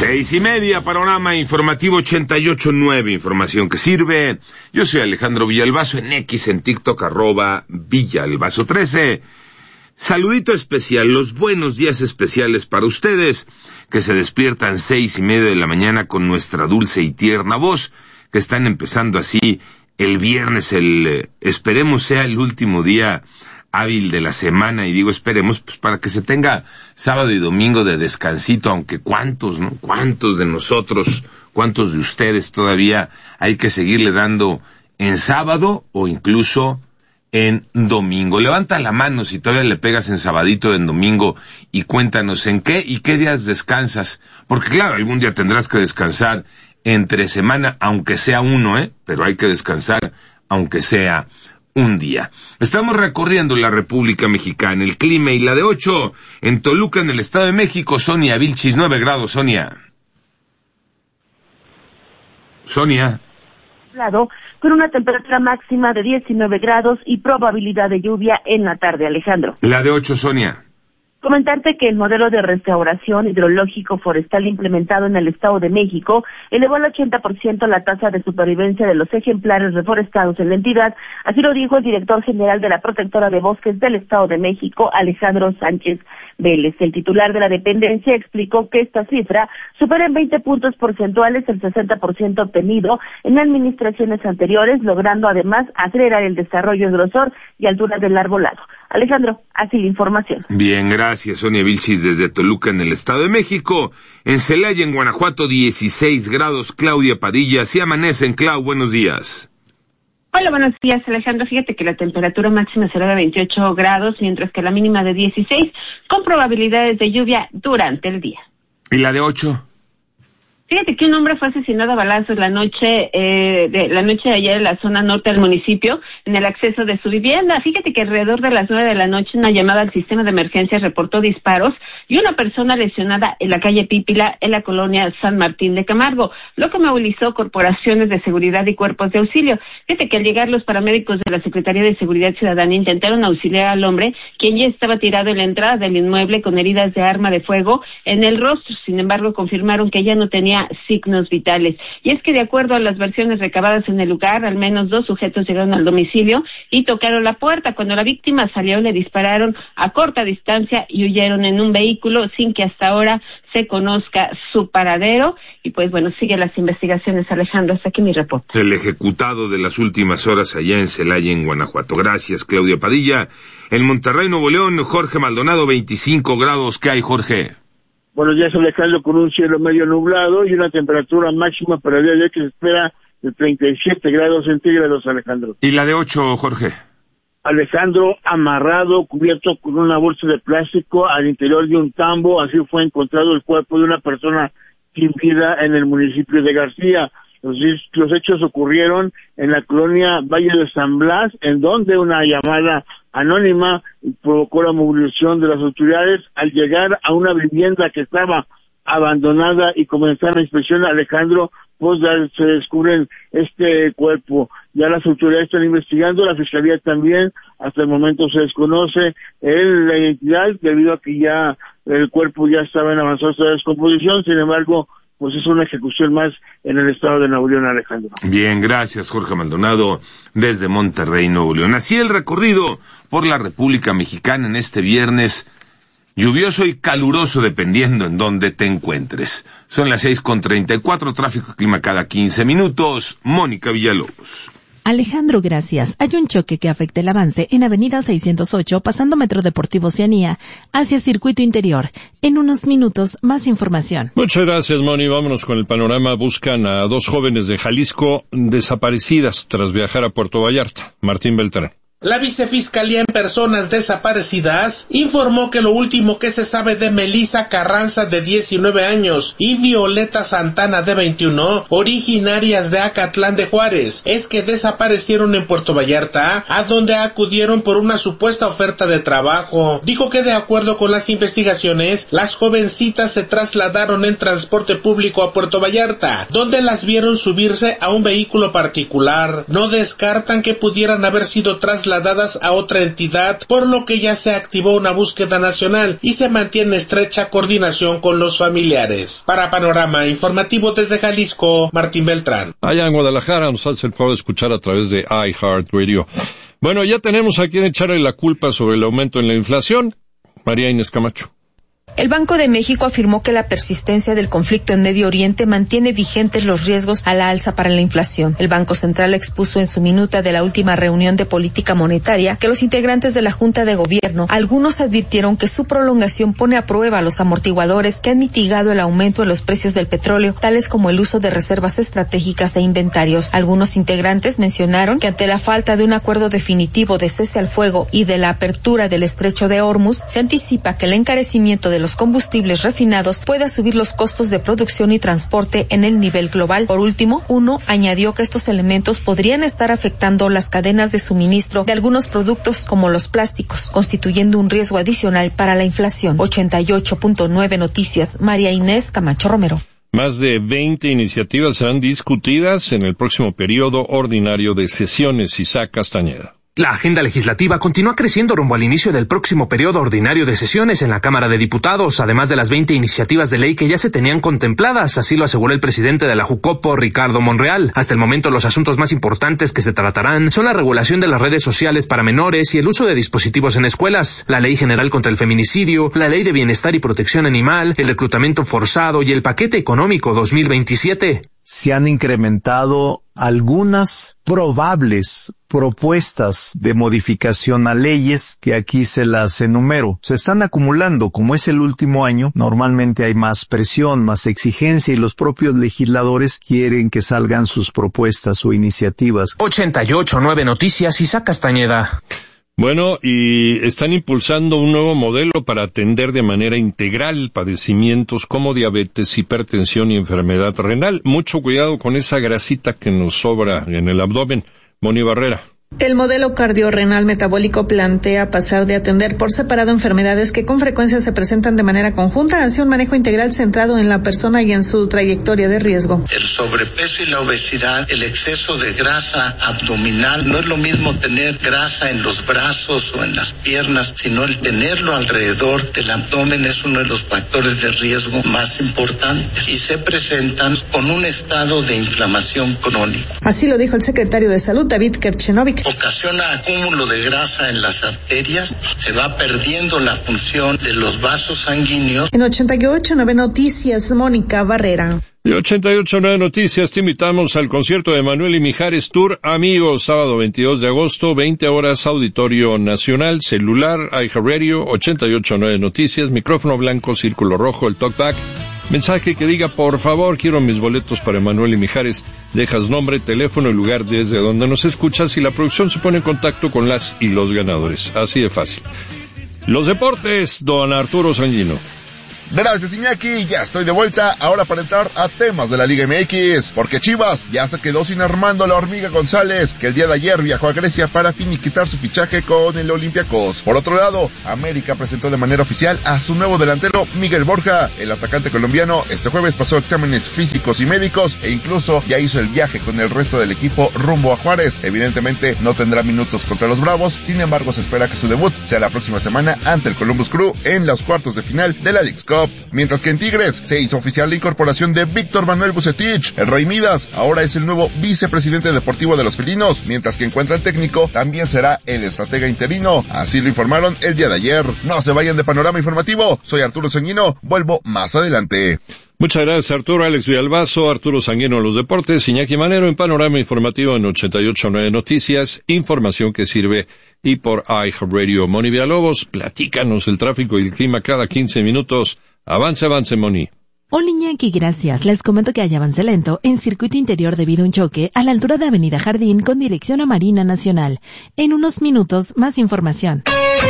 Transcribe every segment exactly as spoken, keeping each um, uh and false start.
Seis y media, panorama informativo ochenta y ocho nueve, información que sirve. Yo soy Alejandro Villalbazo, en X, en TikTok, arroba Villalbazo trece. Saludito especial, los buenos días especiales para ustedes, que se despiertan seis y media de la mañana con nuestra dulce y tierna voz, que están empezando así el viernes, el, eh, esperemos sea el último día hábil de la semana, y digo esperemos, pues para que se tenga sábado y domingo de descansito, aunque cuántos, ¿no? Cuántos de nosotros, cuántos de ustedes todavía hay que seguirle dando en sábado o incluso en domingo. Levanta la mano si todavía le pegas en sabadito o en domingo y cuéntanos en qué y qué días descansas, porque claro, algún día tendrás que descansar entre semana, aunque sea uno, ¿eh? Pero hay que descansar aunque sea un día. Estamos recorriendo la República Mexicana, el clima y la de ocho en Toluca, en el Estado de México. Sonia Vilchis, nueve grados, Sonia. Sonia. Con una temperatura máxima de diecinueve grados y probabilidad de lluvia en la tarde, Alejandro. La de ocho, Sonia. Comentarte que el modelo de restauración hidrológico forestal implementado en el Estado de México elevó al ochenta por ciento la tasa de supervivencia de los ejemplares reforestados en la entidad, así lo dijo el director general de la Protectora de Bosques del Estado de México, Alejandro Sánchez Vélez. El titular de la dependencia explicó que esta cifra supera en veinte puntos porcentuales el sesenta por ciento obtenido en administraciones anteriores, logrando además acelerar el desarrollo en grosor y altura del arbolado. Alejandro, así la información. Bien, gracias, Sonia Vilchis, desde Toluca, en el Estado de México. En Celaya, en Guanajuato, dieciséis grados. Claudia Padilla, si amanecen, Clau, buenos días. Hola, buenos días, Alejandro. Fíjate que la temperatura máxima será de veintiocho grados, mientras que la mínima de dieciséis, con probabilidades de lluvia durante el día. ¿Y la de ocho? Fíjate que un hombre fue asesinado a balazos la noche eh, de la noche de ayer en la zona norte del municipio, en el acceso de su vivienda. Fíjate que alrededor de las nueve de la noche una llamada al sistema de emergencias reportó disparos y una persona lesionada en la calle Pípila, en la colonia San Martín de Camargo, lo que movilizó corporaciones de seguridad y cuerpos de auxilio. Fíjate que al llegar los paramédicos de la Secretaría de Seguridad Ciudadana intentaron auxiliar al hombre, quien ya estaba tirado en la entrada del inmueble con heridas de arma de fuego en el rostro. Sin embargo, confirmaron que ya no tenía signos vitales. Y es que de acuerdo a las versiones recabadas en el lugar, al menos dos sujetos llegaron al domicilio y tocaron la puerta. Cuando la víctima salió, le dispararon a corta distancia y huyeron en un vehículo sin que hasta ahora se conozca su paradero. Y pues bueno, siguen las investigaciones, Alejandro. Hasta aquí mi reporte. El ejecutado de las últimas horas allá en Celaya, en Guanajuato. Gracias, Claudia Padilla. En Monterrey, Nuevo León, Jorge Maldonado, veinticinco grados. ¿Qué hay, Jorge? Buenos días, Alejandro, con un cielo medio nublado y una temperatura máxima para el día de hoy que se espera de treinta y siete grados centígrados, Alejandro. ¿Y la de ocho, Jorge? Alejandro, amarrado, cubierto con una bolsa de plástico al interior de un tambo, así fue encontrado el cuerpo de una persona sin vida en el municipio de García. Los, los hechos ocurrieron en la colonia Valle de San Blas, en donde una llamada anónima provocó la movilización de las autoridades. Al llegar a una vivienda que estaba abandonada y comenzar la inspección, Alejandro, pues se descubren este cuerpo. Ya las autoridades están investigando, la fiscalía también. Hasta el momento se desconoce el, la identidad, debido a que ya el cuerpo ya estaba en avanzada descomposición. Sin embargo, pues es una ejecución más en el estado de Nuevo León, Alejandro. Bien, gracias, Jorge Maldonado, desde Monterrey, Nuevo León. Así el recorrido por la República Mexicana en este viernes lluvioso y caluroso, dependiendo en dónde te encuentres. Son las seis con treinta y cuatro, tráfico y clima cada quince minutos. Mónica Villalobos. Alejandro, gracias. Hay un choque que afecta el avance en Avenida seiscientos ocho, pasando Metro Deportivo Oceanía, hacia Circuito Interior. En unos minutos, más información. Muchas gracias, Moni. Vámonos con el panorama. Buscan a dos jóvenes de Jalisco desaparecidas tras viajar a Puerto Vallarta. Martín Beltrán. La Vicefiscalía en Personas Desaparecidas informó que lo último que se sabe de Melissa Carranza, de diecinueve años, y Violeta Santana, de veintiuno, originarias de Acatlán de Juárez, es que desaparecieron en Puerto Vallarta, a donde acudieron por una supuesta oferta de trabajo. Dijo que de acuerdo con las investigaciones, las jovencitas se trasladaron en transporte público a Puerto Vallarta, donde las vieron subirse a un vehículo particular. No descartan que pudieran haber sido trasladadas trasladadas a otra entidad, por lo que ya se activó una búsqueda nacional y se mantiene estrecha coordinación con los familiares. Para Panorama Informativo desde Jalisco, Martín Beltrán. Allá en Guadalajara nos hace el favor de escuchar a través de iHeartRadio. Bueno, ya tenemos a quien echarle la culpa sobre el aumento en la inflación. María Inés Camacho. El Banco de México afirmó que la persistencia del conflicto en Medio Oriente mantiene vigentes los riesgos a la alza para la inflación. El Banco Central expuso en su minuta de la última reunión de política monetaria que los integrantes de la Junta de Gobierno, algunos advirtieron que su prolongación pone a prueba los amortiguadores que han mitigado el aumento en los precios del petróleo, tales como el uso de reservas estratégicas e inventarios. Algunos integrantes mencionaron que ante la falta de un acuerdo definitivo de cese al fuego y de la apertura del estrecho de Hormuz, se anticipa que el encarecimiento de los combustibles refinados pueda subir los costos de producción y transporte en el nivel global. Por último, uno añadió que estos elementos podrían estar afectando las cadenas de suministro de algunos productos como los plásticos, constituyendo un riesgo adicional para la inflación. ochenta y ocho punto nueve Noticias, María Inés Camacho Romero. Más de veinte iniciativas serán discutidas en el próximo periodo ordinario de sesiones. Isaac Castañeda. La agenda legislativa continúa creciendo rumbo al inicio del próximo periodo ordinario de sesiones en la Cámara de Diputados, además de las veinte iniciativas de ley que ya se tenían contempladas, así lo aseguró el presidente de la Jucopo, Ricardo Monreal. Hasta el momento, los asuntos más importantes que se tratarán son la regulación de las redes sociales para menores y el uso de dispositivos en escuelas, la Ley General contra el Feminicidio, la Ley de Bienestar y Protección Animal, el reclutamiento forzado y el Paquete Económico dos mil veintisiete. Se han incrementado algunas probables propuestas de modificación a leyes que aquí se las enumero. Se están acumulando, como es el último año, normalmente hay más presión, más exigencia y los propios legisladores quieren que salgan sus propuestas o iniciativas. ochenta y ocho punto nueve Noticias, Isaac Castañeda. Bueno, y están impulsando un nuevo modelo para atender de manera integral padecimientos como diabetes, hipertensión y enfermedad renal. Mucho cuidado con esa grasita que nos sobra en el abdomen. Moni Barrera. El modelo cardiorrenal metabólico plantea pasar de atender por separado enfermedades que con frecuencia se presentan de manera conjunta hacia un manejo integral centrado en la persona y en su trayectoria de riesgo. El sobrepeso y la obesidad, el exceso de grasa abdominal, no es lo mismo tener grasa en los brazos o en las piernas, sino el tenerlo alrededor del abdomen es uno de los factores de riesgo más importantes y se presentan con un estado de inflamación crónica. Así lo dijo el secretario de Salud, David Kerchenovic. Ocasiona acúmulo de grasa en las arterias, se va perdiendo la función de los vasos sanguíneos. En ochenta y ocho punto nueve Noticias, Mónica Barrera. Y ochenta y ocho punto nueve Noticias, te invitamos al concierto de Manuel y Mijares Tour Amigos, sábado veintidós de agosto, veinte horas, Auditorio Nacional, celular, iHeartRadio, ochenta y ocho punto nueve Noticias, micrófono blanco, círculo rojo, el talkback. Mensaje que diga, por favor, quiero mis boletos para Manuel y Mijares. Dejas nombre, teléfono y lugar desde donde nos escuchas y la producción se pone en contacto con las y los ganadores. Así de fácil. Los deportes, don Arturo Sanguino. Gracias, Iñaki, ya estoy de vuelta, ahora para entrar a temas de la Liga M X, porque Chivas ya se quedó sin Armando La Hormiga González, que el día de ayer viajó a Grecia para finiquitar su fichaje con el Olympiacos. Por otro lado, América presentó de manera oficial a su nuevo delantero, Miguel Borja. El atacante colombiano este jueves pasó exámenes físicos y médicos e incluso ya hizo el viaje con el resto del equipo rumbo a Juárez. Evidentemente no tendrá minutos contra los Bravos, sin embargo se espera que su debut sea la próxima semana ante el Columbus Crew en los cuartos de final de la Leagues Cup. Mientras que en Tigres se hizo oficial la incorporación de Víctor Manuel Bucetich. El Roy Midas ahora es el nuevo vicepresidente deportivo de los felinos, mientras que encuentra el técnico también será el estratega interino. Así lo informaron el día de ayer. No se vayan de Panorama Informativo. Soy Arturo Sanguino. Vuelvo más adelante. Muchas gracias, Arturo. Alex Villalbazo, Arturo Sanguino en los deportes, Iñaki Manero en Panorama Informativo en ochenta y ocho punto nueve Noticias, información que sirve, y por iHeartRadio. Moni Villalobos, platícanos el tráfico y el clima cada quince minutos. Avance, avance, Moni. Hola, Iñaki, gracias. Les comento que hay avance lento en circuito interior debido a un choque a la altura de Avenida Jardín con dirección a Marina Nacional. En unos minutos, más información.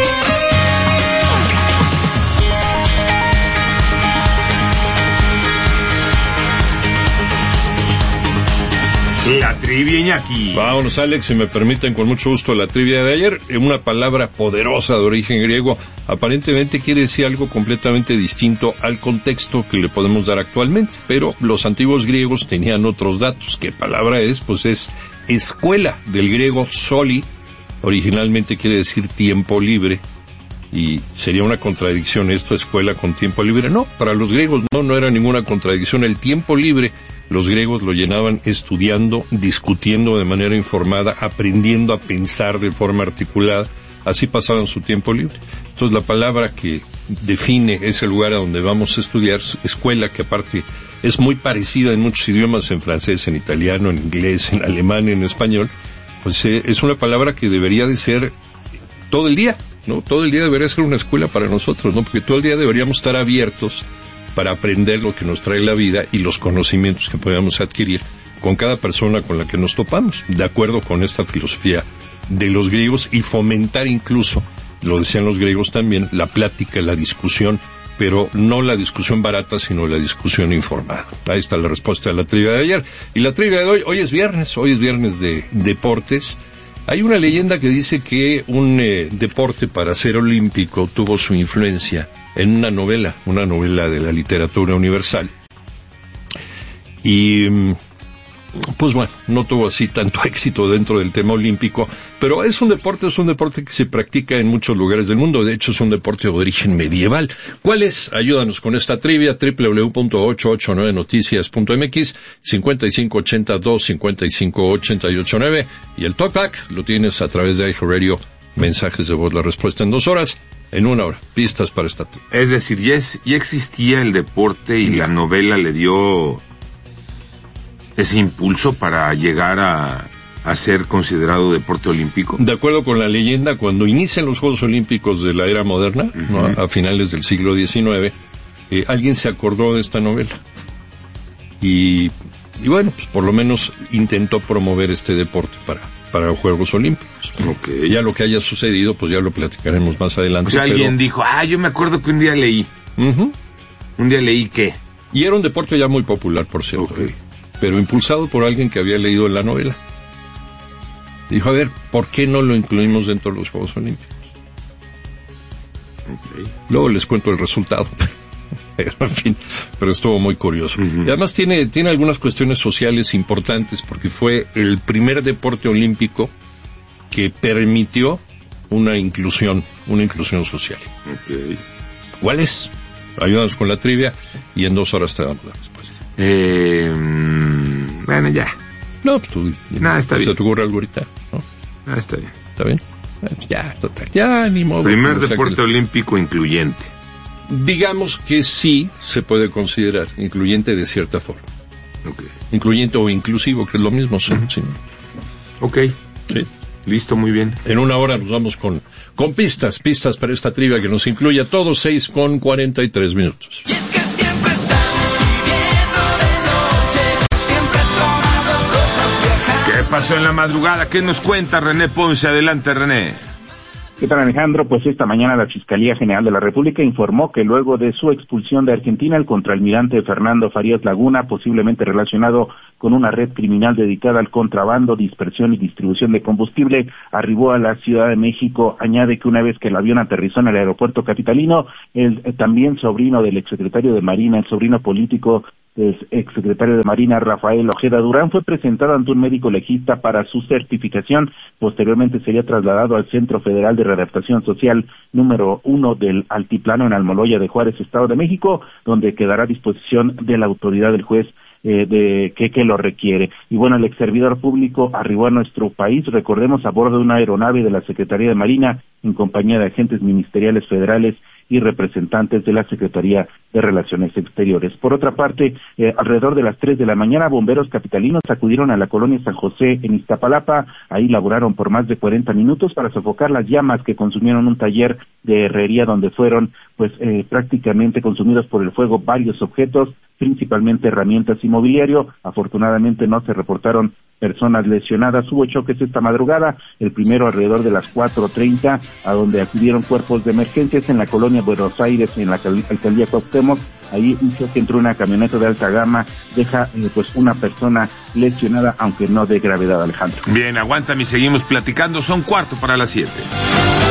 La trivia, Iñaki. Vámonos, Alex, si me permiten, con mucho gusto, la trivia de ayer. Una palabra poderosa de origen griego, aparentemente quiere decir algo completamente distinto al contexto que le podemos dar actualmente, pero los antiguos griegos tenían otros datos. ¿Qué palabra es? Pues es escuela, del griego soli, originalmente quiere decir tiempo libre, y sería una contradicción esto, escuela con tiempo libre. No, para los griegos no, no era ninguna contradicción. El tiempo libre, los griegos lo llenaban estudiando, discutiendo de manera informada, aprendiendo a pensar de forma articulada. Así pasaban su tiempo libre. Entonces la palabra que define ese lugar a donde vamos a estudiar, escuela, que aparte es muy parecida en muchos idiomas, en francés, en italiano, en inglés, en alemán, en español, pues eh, es una palabra que debería de ser todo el día, ¿no? Todo el día debería ser una escuela para nosotros, ¿no? Porque todo el día deberíamos estar abiertos para aprender lo que nos trae la vida y los conocimientos que podamos adquirir con cada persona con la que nos topamos, de acuerdo con esta filosofía de los griegos, y fomentar incluso, lo decían los griegos también, la plática, la discusión, pero no la discusión barata, sino la discusión informada. Ahí está la respuesta a la trivia de ayer. Y la trivia de hoy, hoy es viernes, hoy es viernes de deportes. Hay una leyenda que dice que un eh, deporte para ser olímpico tuvo su influencia en una novela, una novela de la literatura universal. Y pues bueno, no tuvo así tanto éxito dentro del tema olímpico, pero es un deporte, es un deporte que se practica en muchos lugares del mundo. De hecho, es un deporte de origen medieval. ¿Cuál es? Ayúdanos con esta trivia. doble u doble u doble u punto ochocientos ochenta y nueve noticias punto m x, cincuenta y cinco ochenta dos cincuenta y cinco ochenta y ocho nueve, y el talkback lo tienes a través de iHeartRadio. Mensajes de voz, la respuesta en dos horas, en una hora. Pistas para esta trivia. Es decir, ya, es, ya existía el deporte y la novela le dio ese impulso para llegar a, a ser considerado deporte olímpico. De acuerdo con la leyenda, cuando inician los Juegos Olímpicos de la era moderna, uh-huh. ¿no? a, a finales del siglo diecinueve, eh, alguien se acordó de esta novela. Y, y bueno, pues por lo menos intentó promover este deporte para, para los Juegos Olímpicos. Okay. Ya lo que haya sucedido, pues ya lo platicaremos más adelante. O sea, pero... alguien dijo, ah, yo me acuerdo que un día leí. Uh-huh. Un día leí que... Y era un deporte ya muy popular, por cierto. Okay. Pero impulsado por alguien que había leído en la novela. Dijo, a ver, ¿por qué no lo incluimos dentro de los Juegos Olímpicos? Okay. Luego les cuento el resultado. En fin, pero estuvo muy curioso. Uh-huh. Y además tiene, tiene algunas cuestiones sociales importantes, porque fue el primer deporte olímpico que permitió una inclusión, una inclusión social. Okay. ¿Cuál es? Ayúdanos con la trivia y en dos horas te damos la respuesta. Eh, bueno, ya. No, pues tú... No, está bien. ¿Se te ocurre algo ahorita? ¿No? No, está bien. ¿Está bien? Ya, total. Ya, ni modo. Primer o sea deporte que... olímpico incluyente. Digamos que sí se puede considerar incluyente de cierta forma. Okay. Incluyente o inclusivo, que es lo mismo. Sí. Uh-huh. Sí. Ok. Sí. Listo, muy bien. En una hora nos vamos con, con pistas, pistas para esta trivia que nos incluye a todos, seis con cuarenta y tres minutos. Y es que siempre estamos viviendo de noche, siempre tomando cosas viejas. ¿Qué pasó en la madrugada? ¿Qué nos cuenta René Ponce? Adelante, René. ¿Qué tal, Alejandro? Pues esta mañana la Fiscalía General de la República informó que luego de su expulsión de Argentina, el contraalmirante Fernando Farías Laguna, posiblemente relacionado con una red criminal dedicada al contrabando, dispersión y distribución de combustible, arribó a la Ciudad de México. Añade que una vez que el avión aterrizó en el aeropuerto capitalino, el eh, también sobrino del exsecretario de Marina, el sobrino político del exsecretario de Marina, Rafael Ojeda Durán, fue presentado ante un médico legista para su certificación. Posteriormente sería trasladado al Centro Federal de Readaptación Social número uno del Altiplano en Almoloya de Juárez, Estado de México, donde quedará a disposición de la autoridad del juez eh, de que, que lo requiere. Y bueno, el exservidor público arribó a nuestro país, recordemos, a bordo de una aeronave de la Secretaría de Marina en compañía de agentes ministeriales federales y representantes de la Secretaría de Relaciones Exteriores. Por otra parte, eh, alrededor de las tres de la mañana, bomberos capitalinos acudieron a la colonia San José en Iztapalapa. Ahí laboraron por más de cuarenta minutos para sofocar las llamas que consumieron un taller de herrería donde fueron pues eh, prácticamente consumidos por el fuego varios objetos, principalmente herramientas y mobiliario. Afortunadamente no se reportaron personas lesionadas. Hubo choques esta madrugada, el primero alrededor de las cuatro treinta, a donde acudieron cuerpos de emergencias en la colonia Buenos Aires, en la alcaldía Cuauhtémoc. Ahí un choque entre una camioneta de alta gama deja eh, pues una persona lesionada, aunque no de gravedad, Alejandro. Bien, aguántame y seguimos platicando, son cuarto para las siete.